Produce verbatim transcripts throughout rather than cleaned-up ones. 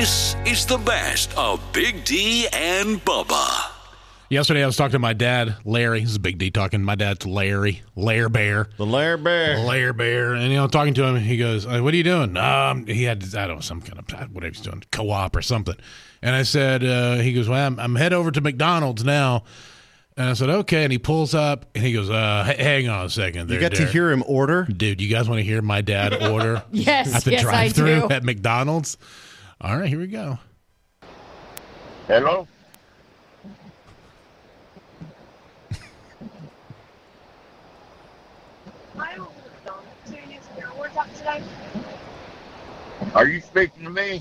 This is the best of Big D and Bubba. Yesterday, I was talking to my dad, Larry. This is Big D talking. My dad's Larry, Lair Bear. The Lair Bear. Lair Bear. And, you know, talking to him, he goes, uh, what are you doing? Um, he had, I don't know, some kind of, whatever he's doing, co-op or something. And I said, uh, he goes, well, I'm, I'm head over to McDonald's now. And I said, okay. And he pulls up, and he goes, uh, h- hang on a second there, You got Derek. to hear him order? Dude, you guys want to hear my dad order Yes, at the yes, I drive-thru do. at McDonald's? All right, here we go. Hello? Are you speaking to me?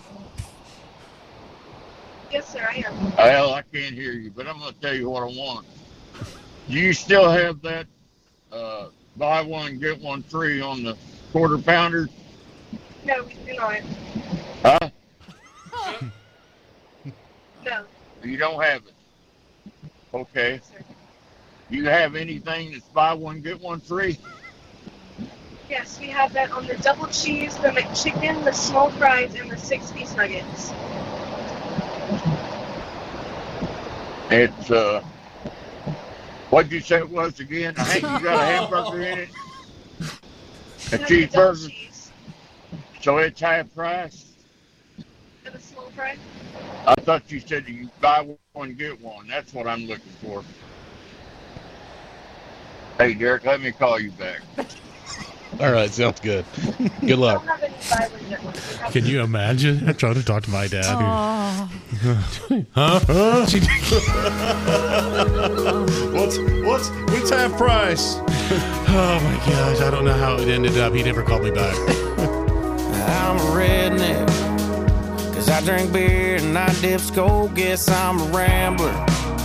Yes, sir, I am. Well, I can't hear you, but I'm going to tell you what I want. Do you still have that uh, buy one, get one free on the quarter pounder? No, we do not. Huh? No. You don't have it? Okay. Yes, sir. Do you have anything that's buy one, get one free? Yes, we have that on the double cheese, the McChicken, the small fries, and the six-piece nuggets. It's, uh, what'd you say it was again? I think you got a hamburger in it? A No, the double cheeseburger? cheese So it's half price? and the small fry. I thought you said you buy one, get one. That's what I'm looking for. Hey, Derek, let me call you back. All right, sounds good. Good We don't luck. have any buy one, get one. We have Can you imagine? I'm trying to talk to my dad. Oh, Huh? Huh? She- What's what's what's half price? oh, my gosh. I don't know how it ended up. He never called me back. I'm a redneck, cause I drink beer and I dip skull. Guess I'm a rambler,